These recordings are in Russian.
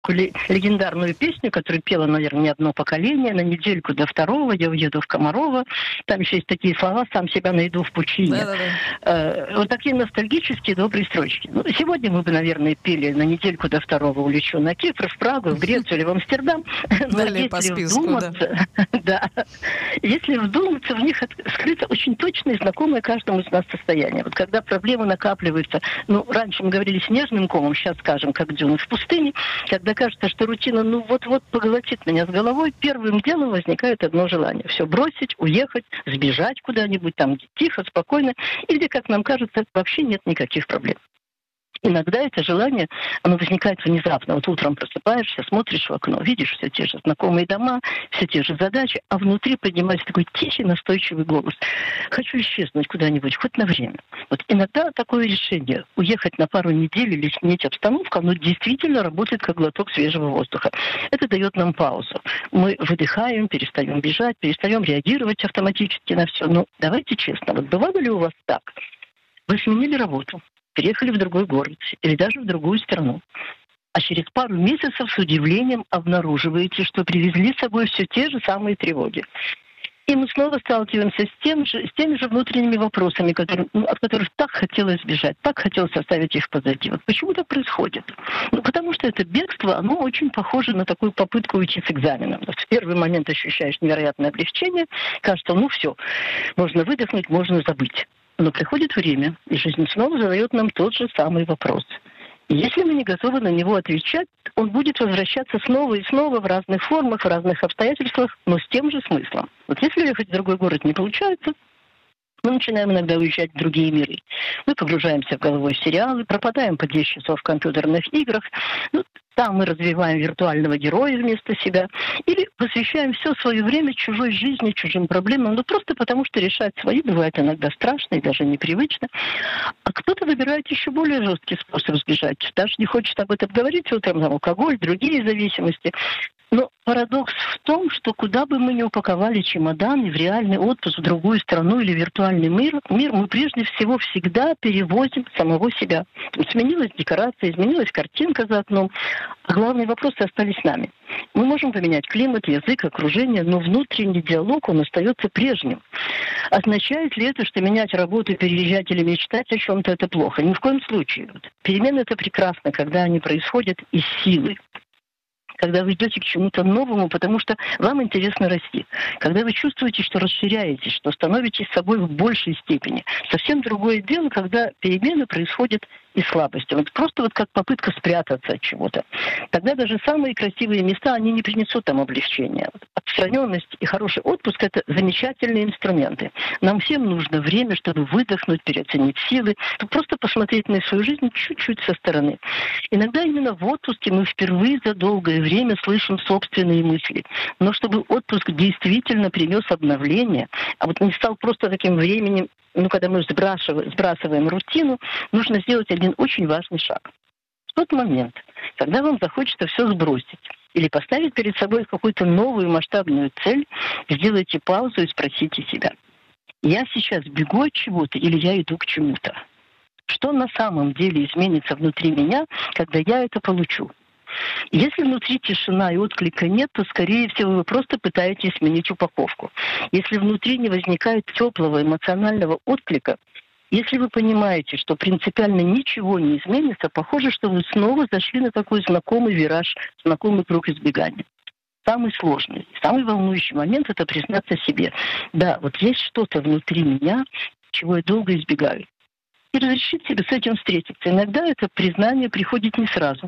легендарную песню, которую пела, наверное, не одно поколение: «На недельку до второго я уеду в Комарова». Там еще есть такие слова: «Сам себя найду в пучине». Да-да-да. Вот такие ностальгические добрые строчки. Ну, сегодня мы бы, наверное, пели: «На недельку до второго улечу на Кипр, в Прагу, в Грецию или в Амстердам». Но Далее по если списку, да. вдуматься, да, если вдуматься, в них скрыто очень точное и знакомое каждому из нас состояние. Вот когда проблемы накапливаются, ну, раньше мы говорили снежным комом, сейчас скажем, как дюны в пустыне, когда кажется, что рутина, ну, вот-вот поглотит меня с головой, первым делом возникает одно желание: все бросить, уехать, сбежать куда-нибудь, там тихо, спокойно, и где, как нам кажется, вообще нет никаких проблем. Иногда это желание, оно возникает внезапно. Вот утром просыпаешься, смотришь в окно, видишь все те же знакомые дома, все те же задачи, а внутри поднимается такой тихий, настойчивый голос: хочу исчезнуть куда-нибудь, хоть на время. Вот иногда такое решение уехать на пару недель или сменить обстановку, оно действительно работает как глоток свежего воздуха. Это дает нам паузу. Мы выдыхаем, перестаем бежать, перестаем реагировать автоматически на все. Но давайте честно, вот бывало ли у вас так? Вы сменили работу, переехали в другой город или даже в другую страну, а через пару месяцев с удивлением обнаруживаете, что привезли с собой все те же самые тревоги. И мы снова сталкиваемся с теми же внутренними вопросами, от которых так хотелось сбежать, так хотелось оставить их позади. Вот почему так происходит? Ну, потому что это бегство, оно очень похоже на такую попытку уйти с экзамена. Вот в первый момент ощущаешь невероятное облегчение, кажется, ну все, можно выдохнуть, можно забыть. Но приходит время, и жизнь снова задает нам тот же самый вопрос. И если мы не готовы на него отвечать, он будет возвращаться снова и снова в разных формах, в разных обстоятельствах, но с тем же смыслом. Вот если ехать в другой город не получается, мы начинаем иногда уезжать в другие миры. Мы погружаемся в головой в сериалы, пропадаем по 10 часов в компьютерных играх. Ну, там мы развиваем виртуального героя вместо себя. Или посвящаем все свое время чужой жизни, чужим проблемам. Ну, просто потому, что решать свои бывает иногда страшно и даже непривычно. А кто-то выбирает еще более жесткий способ сбежать. Даже не хочет об этом говорить утром, там, алкоголь, другие зависимости. Но парадокс в том, что куда бы мы ни упаковали чемодан и в реальный отпуск в другую страну или виртуальный мир, мы прежде всего всегда перевозим самого себя. Сменилась декорация, изменилась картинка за окном, а главные вопросы остались с нами. Мы можем поменять климат, язык, окружение, но внутренний диалог, он остается прежним. Означает ли это, что менять работу, переезжать или мечтать о чем-то — это плохо? Ни в коем случае. Перемены — это прекрасно, когда они происходят из силы. Когда вы идете к чему-то новому, потому что вам интересно расти. Когда вы чувствуете, что расширяетесь, что становитесь собой в большей степени. Совсем другое дело, когда перемены происходят из слабости. Вот просто вот как попытка спрятаться от чего-то. Тогда даже самые красивые места, они не принесут там облегчения. Отстраненность и хороший отпуск — это замечательные инструменты. Нам всем нужно время, чтобы выдохнуть, переоценить силы, просто посмотреть на свою жизнь чуть-чуть со стороны. Иногда именно в отпуске мы впервые за долгое время слышим собственные мысли. Но чтобы отпуск действительно принес обновление, а вот не стал просто таким временем, когда мы сбрасываем рутину, нужно сделать один очень важный шаг. В тот момент, когда вам захочется все сбросить или поставить перед собой какую-то новую масштабную цель, сделайте паузу и спросите себя: я сейчас бегу от чего-то или я иду к чему-то? Что на самом деле изменится внутри меня, когда я это получу? Если внутри тишина и отклика нет, то, скорее всего, вы просто пытаетесь сменить упаковку. Если внутри не возникает теплого эмоционального отклика, если вы понимаете, что принципиально ничего не изменится, похоже, что вы снова зашли на такой знакомый вираж, знакомый круг избегания. Самый сложный, самый волнующий момент — это признаться себе: да, вот есть что-то внутри меня, чего я долго избегаю. И разрешить себе с этим встретиться. Иногда это признание приходит не сразу.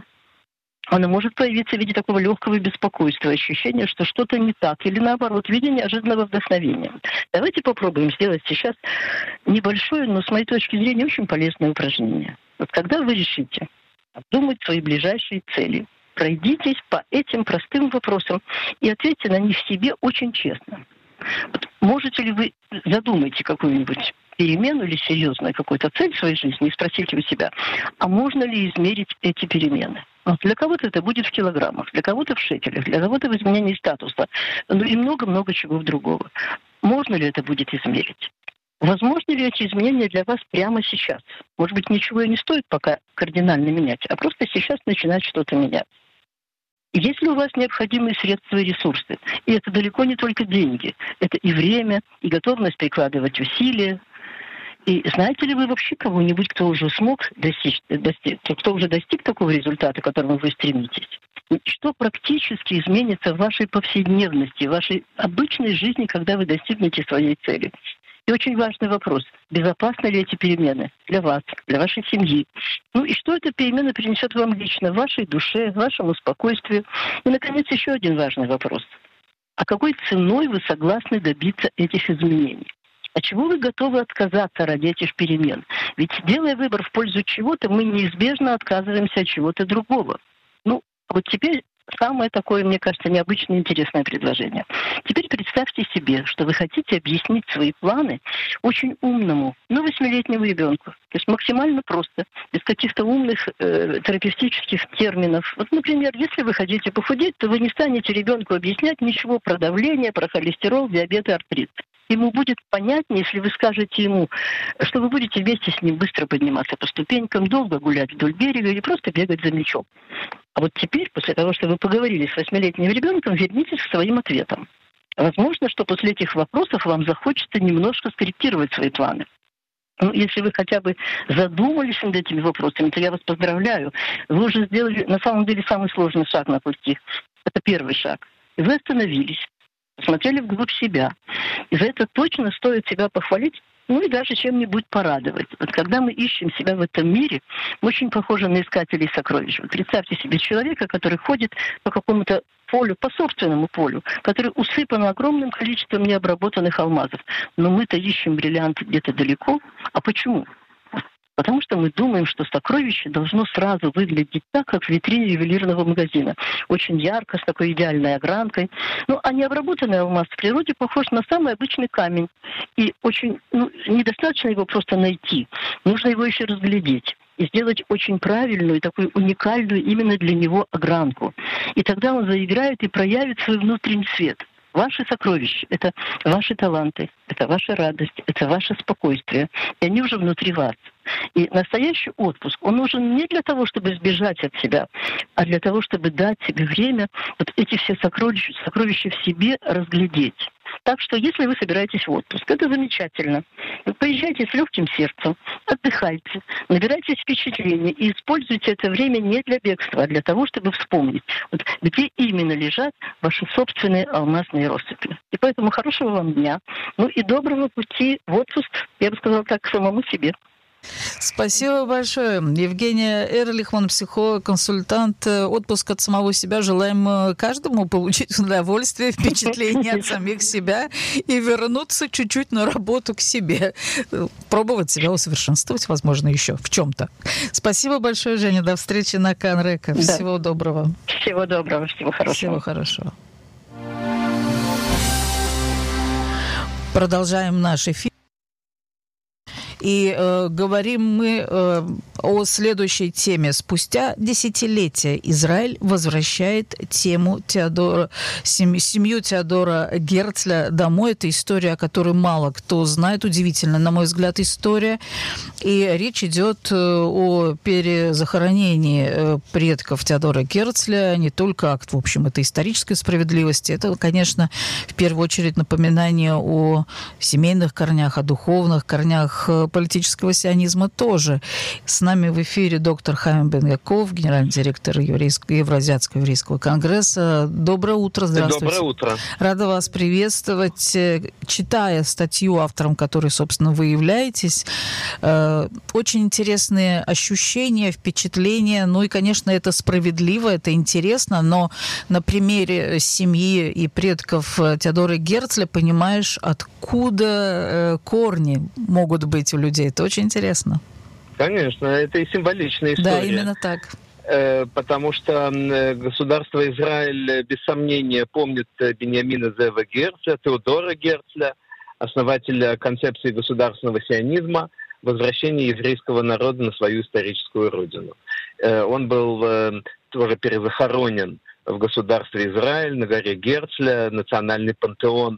Оно может появиться в виде такого легкого беспокойства, ощущения, что что-то не так, или наоборот, в виде неожиданного вдохновения. Давайте попробуем сделать сейчас небольшое, но с моей точки зрения очень полезное упражнение. Вот когда вы решите обдумать свои ближайшие цели, пройдитесь по этим простым вопросам и ответьте на них себе очень честно. Вот можете ли вы задумаете какую-нибудь перемену или серьезную какую-то цель в своей жизни и спросите у себя: а можно ли измерить эти перемены? Для кого-то это будет в килограммах, для кого-то в шекелях, для кого-то в изменении статуса, ну и много-много чего другого. Можно ли это будет измерить? Возможны ли эти изменения для вас прямо сейчас? Может быть, ничего и не стоит пока кардинально менять, а просто сейчас начинать что-то менять. Есть ли у вас необходимые средства и ресурсы? И это далеко не только деньги. Это и время, и готовность прикладывать усилия. И знаете ли вы вообще кого-нибудь, кто уже смог кто уже достиг такого результата, к которому вы стремитесь? Что практически изменится в вашей повседневности, в вашей обычной жизни, когда вы достигнете своей цели? И очень важный вопрос: безопасны ли эти перемены для вас, для вашей семьи? Ну и что эта перемена принесет вам лично, в вашей душе, вашему спокойствию? И, наконец, еще один важный вопрос: а какой ценой вы согласны добиться этих изменений? От чего вы готовы отказаться ради этих перемен? Ведь, делая выбор в пользу чего-то, мы неизбежно отказываемся от чего-то другого. Ну, вот теперь самое такое, мне кажется, необычное интересное предложение. Теперь представьте себе, что вы хотите объяснить свои планы очень умному, но 8-летнему ребенку. То есть максимально просто, без каких-то умных терапевтических терминов. Вот, например, если вы хотите похудеть, то вы не станете ребенку объяснять ничего про давление, про холестерол, диабет и артрит. Ему будет понятнее, если вы скажете ему, что вы будете вместе с ним быстро подниматься по ступенькам, долго гулять вдоль берега или просто бегать за мячом. А вот теперь, после того, что вы поговорили с 8-летним ребенком, вернитесь к своим ответам. Возможно, что после этих вопросов вам захочется немножко скорректировать свои планы. Ну, если вы хотя бы задумались над этими вопросами, то я вас поздравляю. Вы уже сделали, на самом деле, самый сложный шаг на пути. Это первый шаг. И вы остановились, посмотрели вглубь себя. И за это точно стоит себя похвалить, ну и даже чем-нибудь порадовать. Вот когда мы ищем себя в этом мире, мы очень похожи на искателей сокровищ. Вот представьте себе человека, который ходит по какому-то полю, по собственному полю, который усыпан огромным количеством необработанных алмазов. Но мы-то ищем бриллианты где-то далеко. А почему? Потому что мы думаем, что сокровище должно сразу выглядеть так, как в витрине ювелирного магазина. Очень ярко, с такой идеальной огранкой. Ну, а необработанный алмаз в природе похож на самый обычный камень. И очень недостаточно его просто найти. Нужно его еще разглядеть и сделать очень правильную, такую уникальную именно для него огранку. И тогда он заиграет и проявит свой внутренний свет. Ваши сокровища — это ваши таланты, это ваша радость, это ваше спокойствие. И они уже внутри вас. И настоящий отпуск, он нужен не для того, чтобы сбежать от себя, а для того, чтобы дать себе время вот эти все сокровища в себе разглядеть. Так что, если вы собираетесь в отпуск, это замечательно. Вы поезжайте с легким сердцем, отдыхайте, набирайтесь впечатлений и используйте это время не для бегства, а для того, чтобы вспомнить, вот, где именно лежат ваши собственные алмазные россыпи. И поэтому хорошего вам дня, ну и доброго пути в отпуск, я бы сказала так, к самому себе. Спасибо большое. Евгения Эрлихман, психолог, консультант. Отпуск от самого себя. Желаем каждому получить удовольствие, впечатление от самих себя и вернуться чуть-чуть на работу к себе. Пробовать себя усовершенствовать, возможно, еще в чем-то. Спасибо большое, Женя. До встречи на Канрека. Всего доброго. Всего доброго, всего хорошего. Всего хорошего. Продолжаем наш эфир. И говорим мы о следующей теме. Спустя десятилетия Израиль возвращает тему семью Теодора Герцля домой. Это история, о которой мало кто знает. Удивительно, на мой взгляд, история. И речь идет о перезахоронении предков Теодора Герцля. Не только акт, в общем, это исторической справедливости. Это, конечно, в первую очередь напоминание о семейных корнях, о духовных корнях политического сионизма тоже. С нами в эфире доктор Хаим Бен-Яков, генеральный директор Евразиатского еврейского конгресса. Доброе утро, здравствуйте. Доброе утро. Рада вас приветствовать. Читая статью, автором которой, собственно, вы являетесь, очень интересные ощущения, впечатления. Ну и, конечно, это справедливо, это интересно, но на примере семьи и предков Теодора Герцля понимаешь, откуда корни могут быть у людей. Это очень интересно. Конечно, это и символичная история. Да, именно так. Потому что государство Израиль, без сомнения, помнит Биньямина Зева Герцля, Теодора Герцля, основателя концепции государственного сионизма, возвращения еврейского народа на свою историческую родину. Он был тоже перезахоронен в государстве Израиль, на горе Герцля, национальный пантеон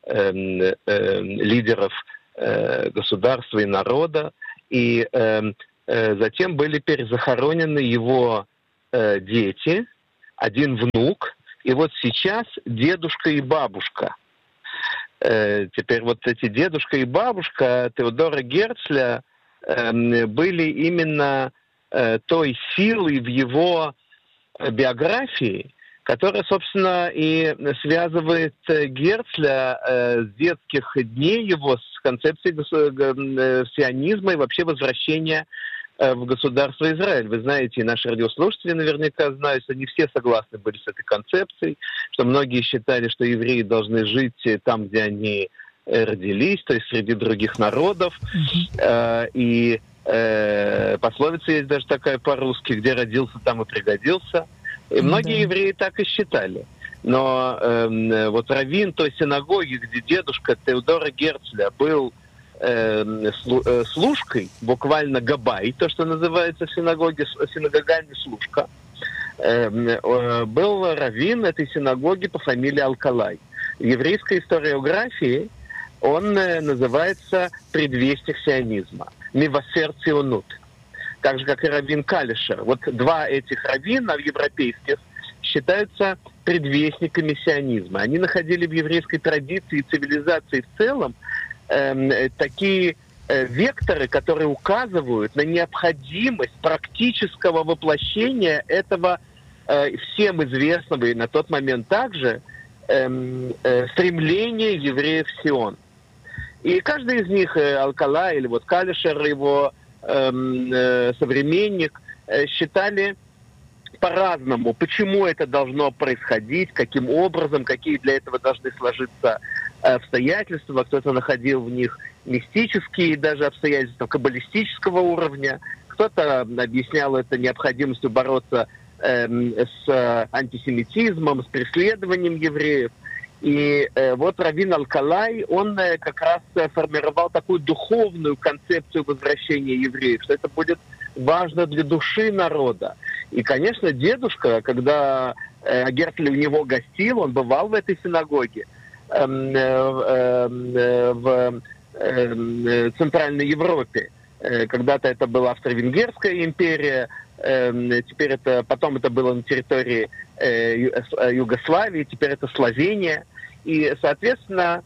лидеров государства и народа, и затем были перезахоронены его дети, один внук, и вот сейчас дедушка и бабушка. Теперь вот эти дедушка и бабушка Теодора Герцля были именно той силой в его биографии, которая, собственно, и связывает Герцля с детских дней его с концепцией сионизма и вообще возвращения в государство Израиль. Вы знаете, и наши радиослушатели наверняка знают, что не все согласны были с этой концепцией, что многие считали, что евреи должны жить там, где они родились, то есть среди других народов. И пословица есть даже такая по-русски: где родился, там и пригодился. И многие евреи так и считали. Но вот раввин той синагоги, где дедушка Теодора Герцля был служкой, буквально габай, то, что называется в синагоге, синагогальный служка, был раввин этой синагоги по фамилии Алкалай. В еврейской историографии он называется предвестник сионизма, мивасер ционут, так же, как и раввин Калишер. Вот два этих раввина европейских считаются предвестниками сионизма. Они находили в еврейской традиции и цивилизации в целом такие векторы, которые указывают на необходимость практического воплощения этого всем известного и на тот момент также стремления евреев в Сион. И каждый из них, Алкалай или вот Калишер, его современник, считали по-разному, почему это должно происходить, каким образом, какие для этого должны сложиться обстоятельства. Кто-то находил в них мистические даже обстоятельства каббалистического уровня, кто-то объяснял это необходимостью бороться с антисемитизмом, с преследованием евреев. И вот раввин Алкалай, он как раз формировал такую духовную концепцию возвращения евреев, что это будет важно для души народа. И, конечно, дедушка, когда Герцль у него гостил, он бывал в этой синагоге в Центральной Европе. Когда-то это была Австро-Венгерская империя, теперь потом это было на территории Югославии, теперь это Словения. И, соответственно,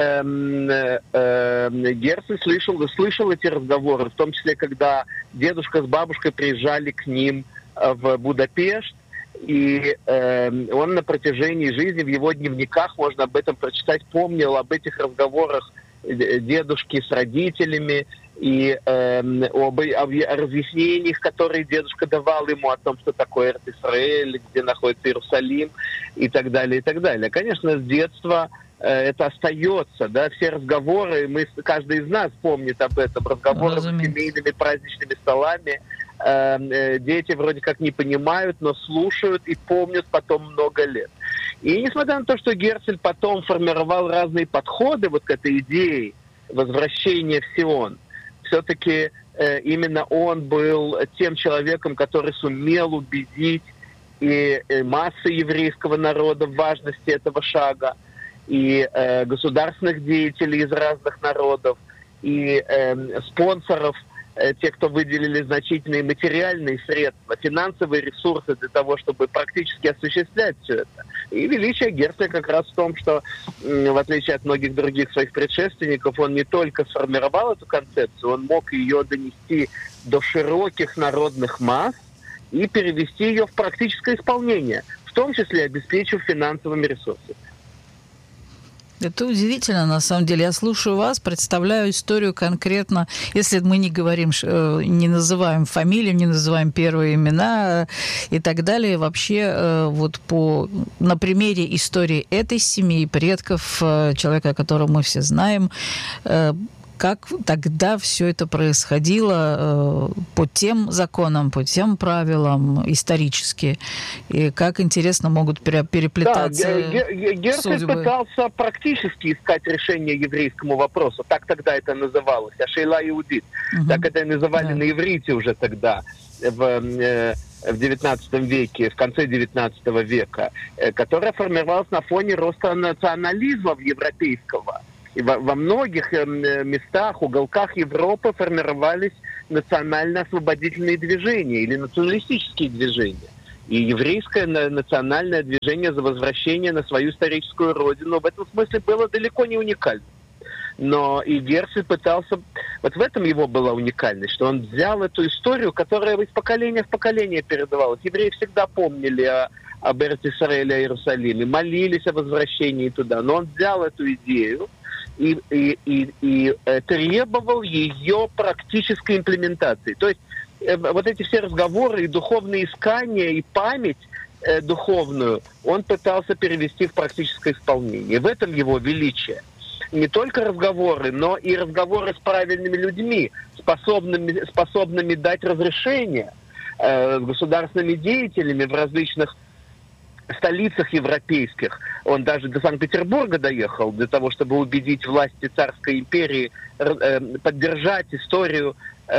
Герцль слышал эти разговоры, в том числе, когда дедушка с бабушкой приезжали к ним в Будапешт, и он на протяжении жизни в его дневниках, можно об этом прочитать, помнил об этих разговорах дедушки с родителями и об разъяснениях, которые дедушка давал ему о том, что такое Эрец-Исраэль, где находится Иерусалим и так далее, и так далее. Конечно, с детства это остается, да, все разговоры, каждый из нас помнит об этом, разговоры с семейными праздничными столами. Дети вроде как не понимают, но слушают и помнят потом много лет. И несмотря на то, что Герцль потом формировал разные подходы вот к этой идее возвращения в Сион, все-таки именно он был тем человеком, который сумел убедить и массы еврейского народа в важности этого шага, и государственных деятелей из разных народов, и спонсоров, те, кто выделили значительные материальные средства, финансовые ресурсы для того, чтобы практически осуществлять все это. И величие Герцля как раз в том, что, в отличие от многих других своих предшественников, он не только сформировал эту концепцию, он мог ее донести до широких народных масс и перевести ее в практическое исполнение, в том числе обеспечив финансовыми ресурсами. Это удивительно, на самом деле. Я слушаю вас, представляю историю конкретно, если мы не говорим, не называем фамилию, не называем первые имена и так далее. Вообще, вот на примере истории этой семьи, предков, человека, которого мы все знаем, как тогда все это происходило по тем законам, по тем правилам исторически, и как интересно могут переплетаться Герцль пытался практически искать решение еврейскому вопросу. Так тогда это называлось. Ашейла иудит. Так это и называли на иврите уже тогда, в XIX веке, в конце XIX века, которая формировалась на фоне роста национализма европейского. И во многих местах, уголках Европы формировались национально-освободительные движения или националистические движения. И еврейское национальное движение за возвращение на свою историческую родину в этом смысле было далеко не уникально. Но и Герцль пытался... Вот в этом его была уникальность, что он взял эту историю, которая из поколения в поколение передавалась. Евреи всегда помнили об Эрец-Исраэле, о Иерусалиме, молились о возвращении туда. Но он взял эту идею и требовал ее практической имплементации. То есть вот эти все разговоры и духовные искания, и память духовную он пытался перевести в практическое исполнение. В этом его величие. Не только разговоры, но и разговоры с правильными людьми, способными дать разрешение, с государственными деятелями в различных столицах европейских. Он даже до Санкт-Петербурга доехал для того, чтобы убедить власти царской империи поддержать историю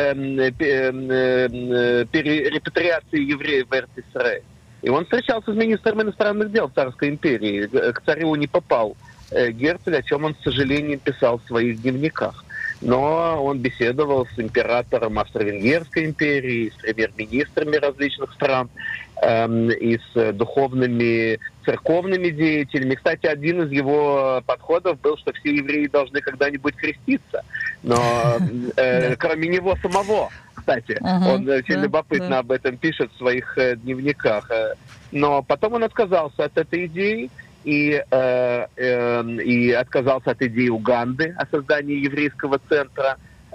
репатриации евреев в Эрец-Исраэль. И он встречался с министром иностранных дел царской империи. К царю не попал Герцль, о чем он, к сожалению, писал в своих дневниках. Но он беседовал с императором Австро-Венгерской империи, с премьер-министрами различных стран, и с духовными церковными деятелями. Кстати, один из его подходов был, что все евреи должны когда-нибудь креститься. Но кроме него самого, кстати, он очень любопытно об этом пишет в своих дневниках. Но потом он отказался от этой идеи, и отказался от идеи Уганды о создании еврейского центра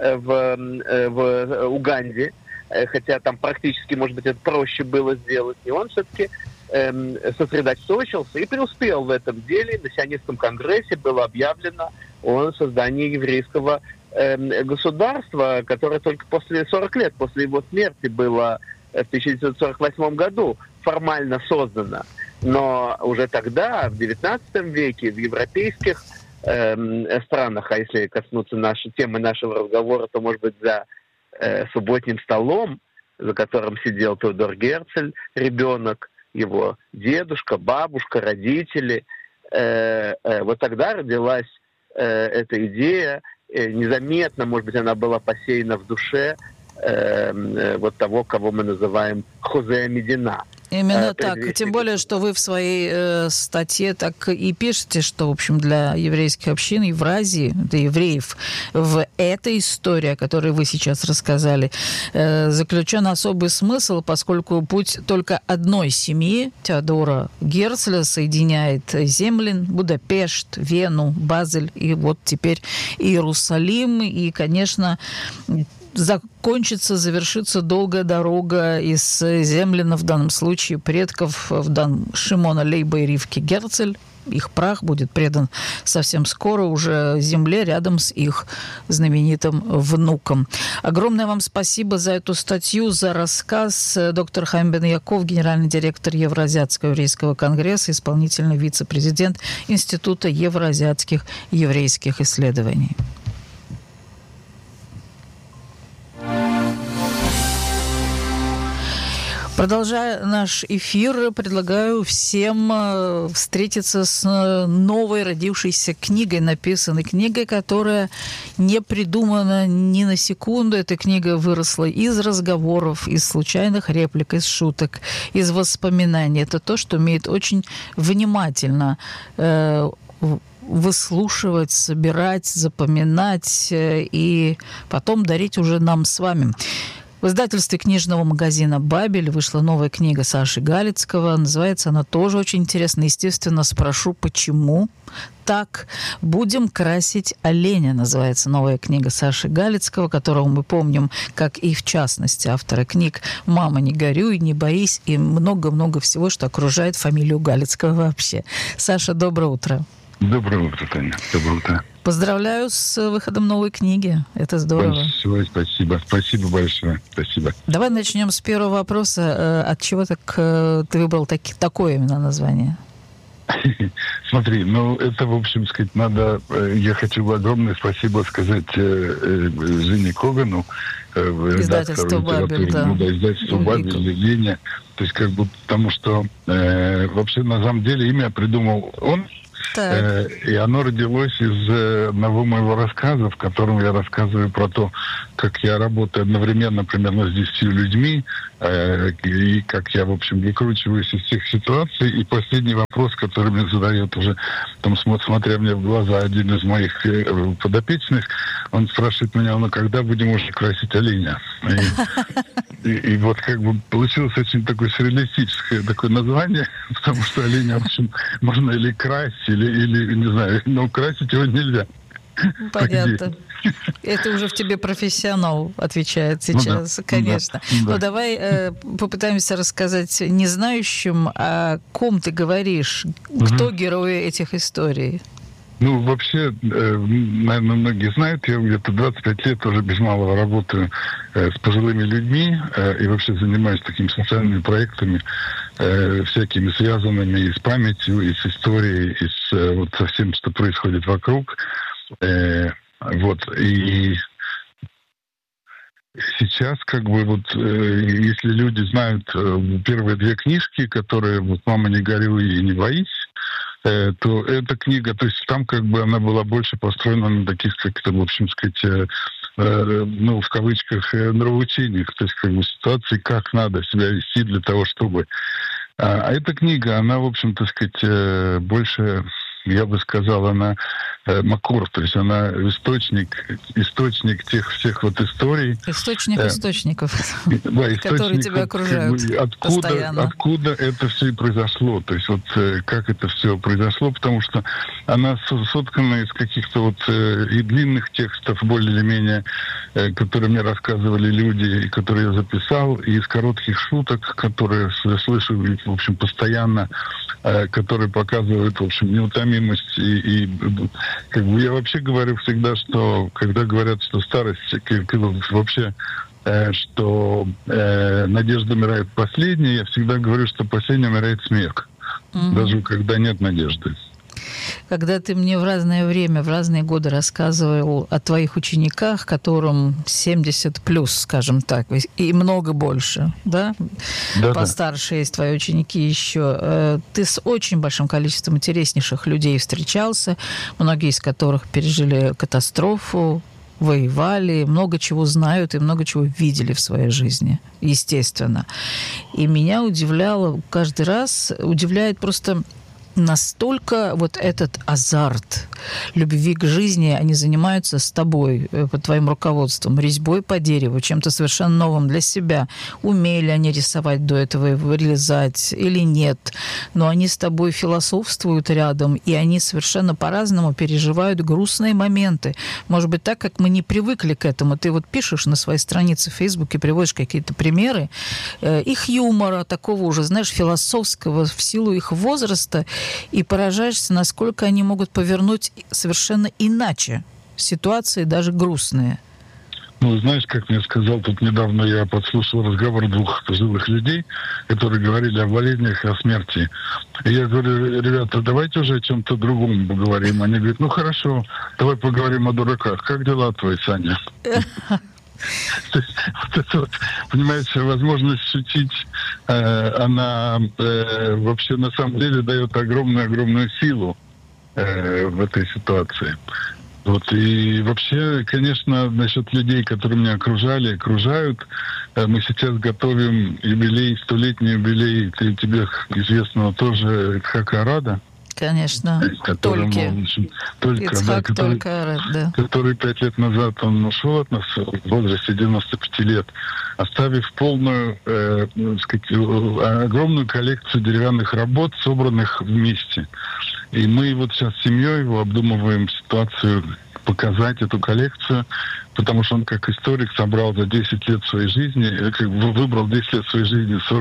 в Уганде, хотя там практически, может быть, это проще было сделать. И он все-таки сосредоточился и преуспел в этом деле. На Сионистском конгрессе было объявлено о создании еврейского государства, которое только после 40 лет после его смерти было в 1948 году формально создано. Но уже тогда, в XIX веке, в европейских странах, а если коснуться темы нашего разговора, то, может быть, за субботним столом, за которым сидел Теодор Герцль, ребенок, его дедушка, бабушка, родители. Вот тогда родилась эта идея. Незаметно, может быть, она была посеяна в душе вот того, кого мы называем Хозе Медина. Именно так. Тем более, что вы в своей статье так и пишете, что, в общем, для еврейских общин Евразии, для евреев, в этой истории, о которой вы сейчас рассказали, заключен особый смысл, поскольку путь только одной семьи, Теодора Герцля, соединяет Землин, Будапешт, Вену, Базель и вот теперь Иерусалим. И, конечно, завершится долгая дорога из Землина, в данном случае предков, в данном Шимона Лейба и Ривки Герцль. Их прах будет предан совсем скоро уже земле рядом с их знаменитым внуком. Огромное вам спасибо за эту статью, за рассказ. Доктор Хаим Бен-Яков, генеральный директор Евроазиатского еврейского конгресса, исполнительный вице-президент Института евроазиатских еврейских исследований. Продолжая наш эфир, предлагаю всем встретиться с новой родившейся книгой, написанной книгой, которая не придумана ни на секунду. Эта книга выросла из разговоров, из случайных реплик, из шуток, из воспоминаний. Это то, что умеет очень внимательно выслушивать, собирать, запоминать и потом дарить уже нам с вами. В издательстве книжного магазина «Бабель» вышла новая книга Саши Галицкого. Называется она тоже очень интересно. Естественно, спрошу, почему так. «Будем красить оленя» называется новая книга Саши Галицкого, которого мы помним, как и в частности автора книг «Мама, не горюй, не боись» и много-много всего, что окружает фамилию Галицкого вообще. Саша, доброе утро. Доброе утро, Таня. Доброе утро. Поздравляю с выходом новой книги. Это здорово. Большое спасибо. Спасибо большое. Спасибо. Давай начнем с первого вопроса. От чего так ты выбрал такое именно название? Смотри, это, в общем сказать, надо... Я хочу огромное спасибо сказать Жене Когану, издательство «Бабель», да. Издательство «Бабель», Евгения. То есть, потому что вообще, на самом деле, имя придумал он. И оно родилось из одного моего рассказа, в котором я рассказываю про то, как я работаю одновременно примерно с 10 людьми, и как я, в общем, выкручиваюсь из всех ситуаций. И последний вопрос, который мне задает уже, там, смотря мне в глаза, один из моих подопечных, он спрашивает меня, ну, когда будем уже красить оленя? И вот как бы получилось очень такое сюрреалистическое такое название, потому что оленя, в общем, можно или красть, или не знаю, но красить его нельзя. Понятно. Это уже в тебе профессионал отвечает сейчас, конечно. Да. Но давай попытаемся рассказать незнающим, о ком ты говоришь, кто герои этих историй. Ну, вообще, наверное, многие знают, я где-то 25 лет уже без малого работаю с пожилыми людьми и вообще занимаюсь такими социальными проектами, всякими связанными и с памятью, и с историей, и со всем, что происходит вокруг. Вот, и сейчас, как бы, вот, если люди знают первые две книжки, которые вот «Мама, не горюй» и «Не боись», то эта книга, то есть там как бы она была больше построена на таких, как-то, в общем сказать, ну, в кавычках, нравоучениях, то есть как бы ситуации, как надо себя вести для того, чтобы... А эта книга, она, в общем, так сказать, больше, я бы сказал, она макор, то есть она источник тех всех вот историй. Источник источников, да, которые тебя окружают постоянно. Откуда это все и произошло, то есть вот как это все произошло, потому что она соткана из каких-то вот и длинных текстов, более или менее, которые мне рассказывали люди, и которые я записал, и из коротких шуток, которые я слышу, в общем, постоянно, которые показывают, в общем, неутомимость и как бы я вообще говорю всегда, что когда говорят, что старость, вообще, что надежда умирает последней, я всегда говорю, что последней умирает смех, даже когда нет надежды. Когда ты мне в разное время, в разные годы рассказывал о твоих учениках, которым 70 плюс, скажем так, и много больше, да? Да, постарше есть твои ученики еще. Ты с очень большим количеством интереснейших людей встречался, многие из которых пережили катастрофу, воевали, много чего знают и много чего видели в своей жизни, естественно. И меня каждый раз удивляет просто... Настолько вот этот азарт любви к жизни, они занимаются с тобой, под твоим руководством, резьбой по дереву, чем-то совершенно новым для себя. Умели они рисовать до этого, вырезать или нет, но они с тобой философствуют рядом, и они совершенно по-разному переживают грустные моменты. Может быть, так, как мы не привыкли к этому. Ты вот пишешь на своей странице в Фейсбуке, приводишь какие-то примеры их юмора, такого уже, знаешь, философского в силу их возраста, и поражаешься, насколько они могут повернуть совершенно иначе ситуации, даже грустные. Ну, знаешь, как мне сказал, тут недавно я подслушал разговор двух пожилых людей, которые говорили о болезнях и о смерти. И я говорю, ребята, давайте уже о чем-то другом поговорим. Они говорят, ну хорошо, давай поговорим о дураках. Как дела твои, Саня? То есть, вот это вот, понимаете, возможность шутить, она вообще на самом деле дает огромную силу в этой ситуации. Вот, и вообще, конечно, насчет людей, которые меня окружают, мы сейчас готовим юбилей, 100-летний юбилей тебе известного тоже Ицхака Арада. Конечно, который 5 лет назад он ушел от нас в возрасте 95 лет, оставив полную, огромную коллекцию деревянных работ, собранных вместе. И мы вот сейчас с семьей его обдумываем ситуацию, показать эту коллекцию, потому что он как историк собрал за 10 лет своей жизни, выбрал 10 лет своей жизни с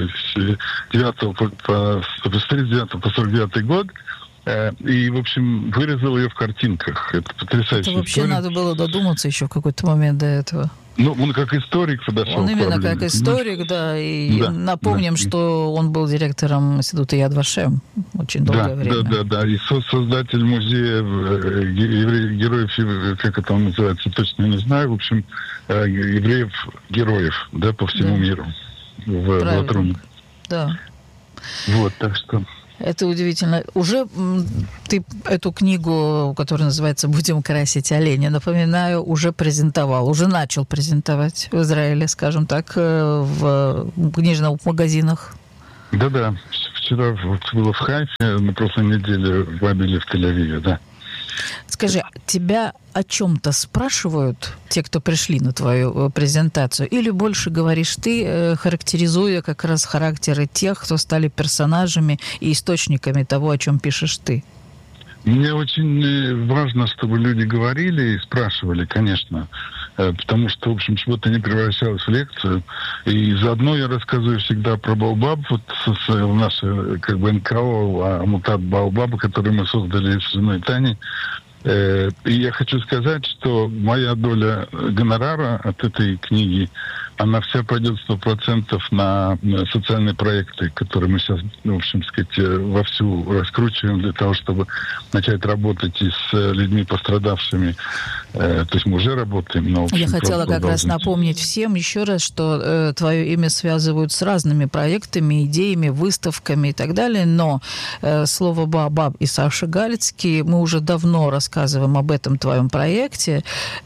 39 по 49 год, и, в общем, вырезал ее в картинках. Это потрясающе. Это вообще надо было додуматься еще в какой-то момент до этого. Ну, он как историк подошел. Он именно как историк, да. И напомним, что он был директором института Яд Вашем очень долгое время. Да. И создатель музея героев, как это он называется, точно не знаю. В общем, евреев-героев, да, по всему миру. В Латруне. Да. Вот, так что... Это удивительно. Уже ты эту книгу, которая называется «Будем красить оленя», напоминаю, уже презентовал, уже начал презентовать в Израиле, скажем так, в книжных магазинах. Да-да. Вчера было в Хайфе, на прошлой неделе в Бабеле, в Тель-Авиве, да. Скажи, тебя о чем-то спрашивают те, кто пришли на твою презентацию, или больше говоришь ты, характеризуя как раз характеры тех, кто стали персонажами и источниками того, о чем пишешь ты? Мне очень важно, чтобы люди говорили и спрашивали, конечно, потому что, в общем, чтобы это не превращалось в лекцию. И заодно я рассказываю всегда про Баобаб, вот наше как бы НКО Амутат Баобаба, который мы создали с женой Таней. И я хочу сказать, что моя доля гонорара от этой книги, она вся пойдет 100% на социальные проекты, которые мы сейчас, в общем сказать, вовсю раскручиваем для того, чтобы начать работать и с людьми пострадавшими. То есть мы уже работаем. Но, в общем, я хотела как раз напомнить всем еще раз, что твое имя связывают с разными проектами, идеями, выставками и так далее, но слово «Баобаб» и Саша Галицкий, мы уже давно рассказываем об этом твоем проекте,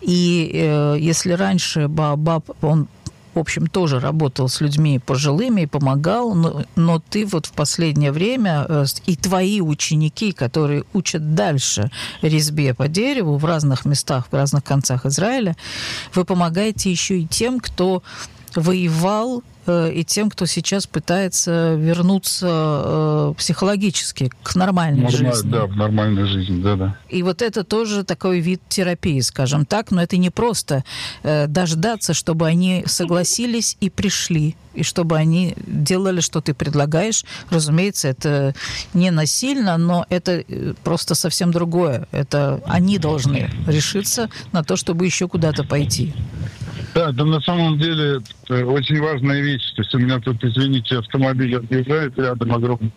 и если раньше «Баобаб», он в общем, тоже работал с людьми пожилыми и помогал, но ты вот в последнее время и твои ученики, которые учат дальше резьбе по дереву в разных местах, в разных концах Израиля, вы помогаете еще и тем, кто воевал, и тем, кто сейчас пытается вернуться психологически к нормальной жизни. Да, в нормальной жизни, да. И вот это тоже такой вид терапии, скажем так, но это не просто дождаться, чтобы они согласились и пришли, и чтобы они делали, что ты предлагаешь. Разумеется, это не насильно, но это просто совсем другое. Это они должны решиться на то, чтобы еще куда-то пойти. Да, на самом деле очень важная вещь. То есть у меня тут, извините, автомобиль отъезжает рядом огромный.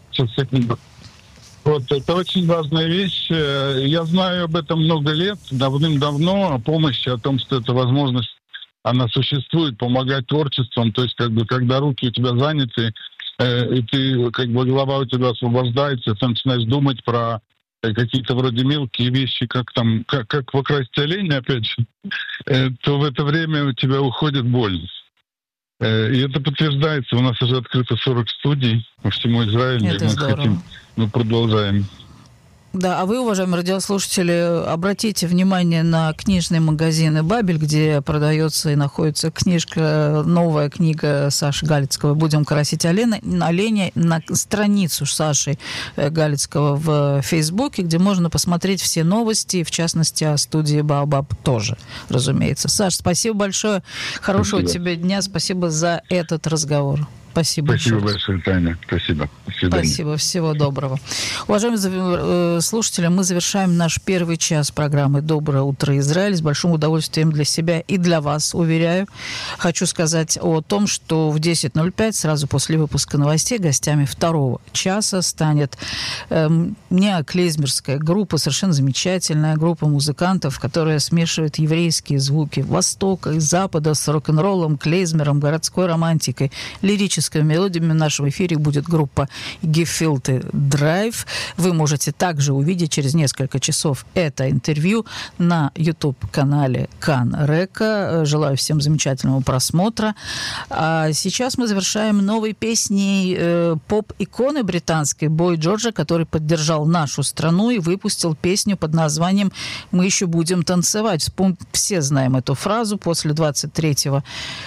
Вот, это очень важная вещь. Я знаю об этом много лет, давным-давно, о помощи, о том, что эта возможность, она существует, помогать творчеством. То есть, как бы, когда руки у тебя заняты, и ты, как бы, голова у тебя освобождается, ты начинаешь думать про какие-то вроде мелкие вещи, как покрасить оленя, опять же, то в это время у тебя уходит боль. И это подтверждается. У нас уже открыто 40 студий по всему Израилю. Это здорово. Мы продолжаем. Да, а вы, уважаемые радиослушатели, обратите внимание на книжные магазины «Бабель», где продается и находится книжка, новая книга Саши Галицкого «Будем красить оленя», на страницу Саши Галицкого в Фейсбуке, где можно посмотреть все новости, в частности, о студии «Баобаб» тоже, разумеется. Саш, спасибо большое. Хорошего тебе дня. Спасибо за этот разговор. Спасибо большое, Таня. Спасибо. До свидания. Спасибо. Всего доброго. Уважаемые слушатели, мы завершаем наш первый час программы «Доброе утро, Израиль». С большим удовольствием для себя и для вас, уверяю. Хочу сказать о том, что в 10:05, сразу после выпуска новостей, гостями второго часа станет неоклейзмерская группа, совершенно замечательная группа музыкантов, которая смешивает еврейские звуки Востока и Запада с рок-н-роллом, клейзмером, городской романтикой, лирической мелодиями. В нашем эфире будет группа Gefühlte Drive. Вы можете также увидеть через несколько часов это интервью на YouTube-канале Кан Река. Желаю всем замечательного просмотра. А сейчас мы завершаем новой песней поп-иконы британской Бой Джорджа, который поддержал нашу страну и выпустил песню под названием «Мы еще будем танцевать». Все знаем эту фразу. После 7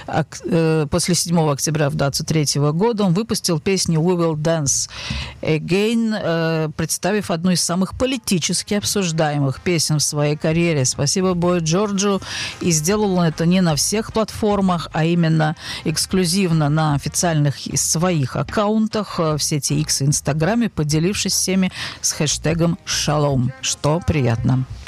октября в 23 года он выпустил песню «We Will Dance Again», представив одну из самых политически обсуждаемых песен в своей карьере. Спасибо Бою Джорджу. И сделал он это не на всех платформах, а именно эксклюзивно на официальных своих аккаунтах в сети X и Инстаграме, поделившись всеми с хэштегом «Шалом», что приятно.